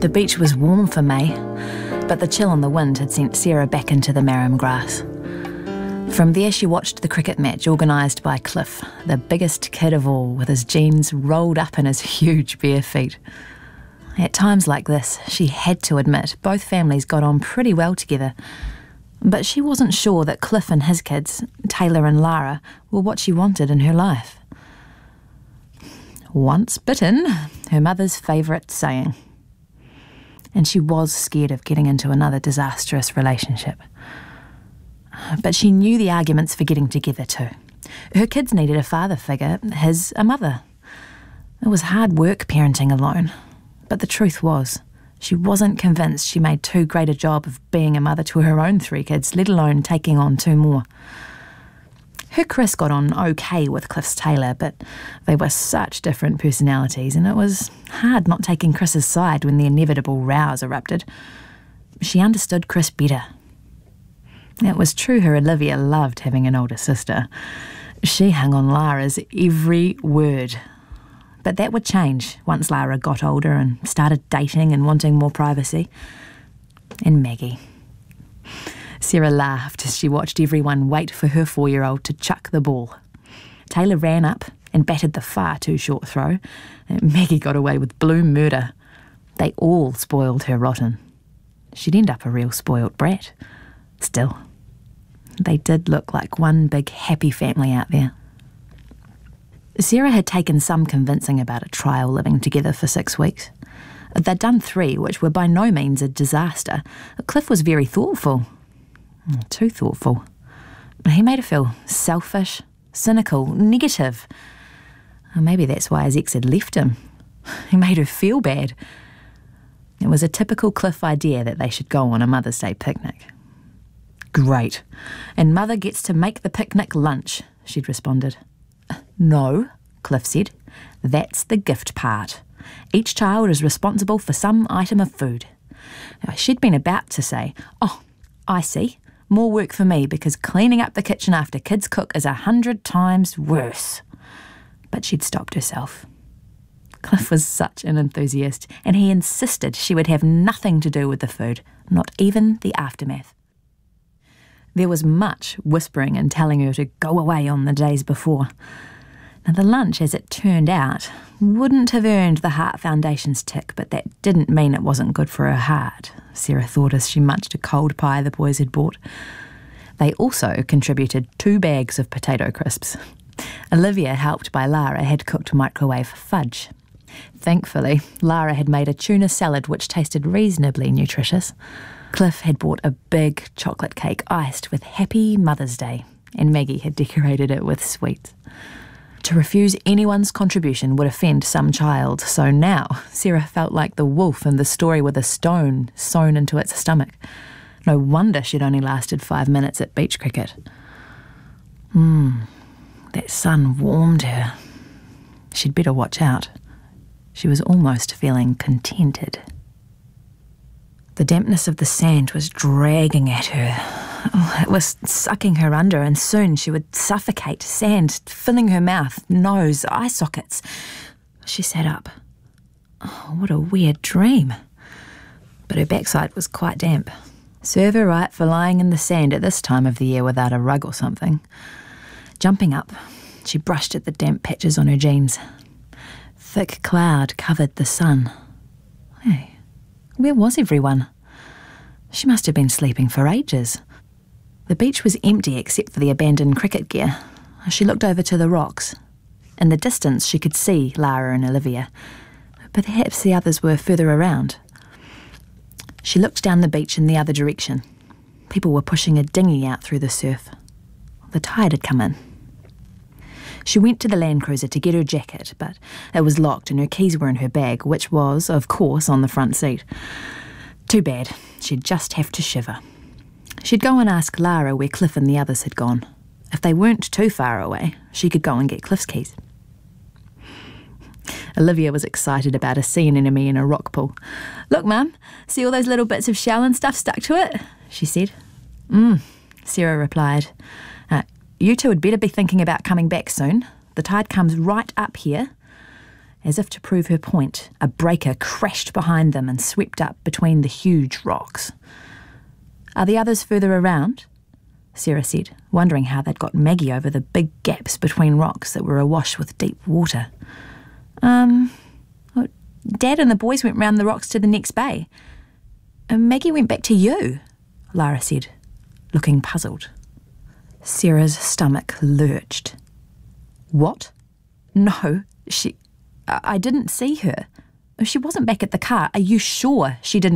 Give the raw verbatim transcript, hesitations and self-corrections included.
The beach was warm for May, but the chill on the wind had sent Sarah back into the marram grass. From there she watched the cricket match organised by Cliff, the biggest kid of all, with his jeans rolled up in his huge bare feet. At times like this, she had to admit both families got on pretty well together, but she wasn't sure that Cliff and his kids, Taylor and Lara, were what she wanted in her life. Once bitten, her mother's favourite saying. And she was scared of getting into another disastrous relationship. But she knew the arguments for getting together too. Her kids needed a father figure, his a mother. It was hard work parenting alone, but the truth was, she wasn't convinced she made too great a job of being a mother to her own three kids, let alone taking on two more. Her Chris got on okay with Cliff's Taylor, but they were such different personalities, and it was hard not taking Chris's side when the inevitable rows erupted. She understood Chris better. It was true her Olivia loved having an older sister. She hung on Lara's every word. But that would change once Lara got older and started dating and wanting more privacy. And Maggie. Sarah laughed as she watched everyone wait for her four-year-old to chuck the ball. Taylor ran up and batted the far too short throw. Maggie got away with blue murder. They all spoiled her rotten. She'd end up a real spoilt brat. Still, they did look like one big happy family out there. Sarah had taken some convincing about a trial living together for six weeks. They'd done three, which were by no means a disaster. Cliff was very thoughtful. Too thoughtful. He made her feel selfish, cynical, negative. Maybe that's why his ex had left him. He made her feel bad. It was a typical Cliff idea that they should go on a Mother's Day picnic. Great. And Mother gets to make the picnic lunch, she'd responded. No, Cliff said. That's the gift part. Each child is responsible for some item of food. She'd been about to say, oh, I see. More work for me because cleaning up the kitchen after kids cook is a hundred times worse. But she'd stopped herself. Cliff was such an enthusiast, and he insisted she would have nothing to do with the food, not even the aftermath. There was much whispering and telling her to go away on the days before. Now, the lunch, as it turned out, wouldn't have earned the Heart Foundation's tick, but that didn't mean it wasn't good for her heart, Sarah thought as she munched a cold pie the boys had bought. They also contributed two bags of potato crisps. Olivia, helped by Lara, had cooked microwave fudge. Thankfully, Lara had made a tuna salad which tasted reasonably nutritious. Cliff had bought a big chocolate cake iced with Happy Mother's Day, and Maggie had decorated it with sweets. To refuse anyone's contribution would offend some child, so now Sarah felt like the wolf in the story with a stone sewn into its stomach. No wonder she'd only lasted five minutes at beach cricket. Hmm, that sun warmed her. She'd better watch out. She was almost feeling contented. The dampness of the sand was dragging at her. Oh, it was sucking her under, and soon she would suffocate, sand filling her mouth, nose, eye sockets. She sat up. Oh, what a weird dream. But her backside was quite damp. Serve her right for lying in the sand at this time of the year without a rug or something. Jumping up, she brushed at the damp patches on her jeans. Thick cloud covered the sun. Hey, where was everyone? She must have been sleeping for ages. The beach was empty except for the abandoned cricket gear. She looked over to the rocks. In the distance she could see Lara and Olivia, but perhaps the others were further around. She looked down the beach in the other direction. People were pushing a dinghy out through the surf. The tide had come in. She went to the Land Cruiser to get her jacket, but it was locked and her keys were in her bag, which was, of course, on the front seat. Too bad. She'd just have to shiver. She'd go and ask Lara where Cliff and the others had gone. If they weren't too far away, she could go and get Cliff's keys. Olivia was excited about a sea anemone in a rock pool. Look, Mum, see all those little bits of shell and stuff stuck to it? She said. Mm, Sarah replied. Uh, you two had better be thinking about coming back soon. The tide comes right up here. As if to prove her point, a breaker crashed behind them and swept up between the huge rocks. "Are the others further around?" Sarah said, wondering how they'd got Maggie over the big gaps between rocks that were awash with deep water. Um, well, Dad and the boys went round the rocks to the next bay. And Maggie went back to you, Lara said, looking puzzled. Sarah's stomach lurched. "What? No, she... I didn't see her. She wasn't back at the car. Are you sure she didn't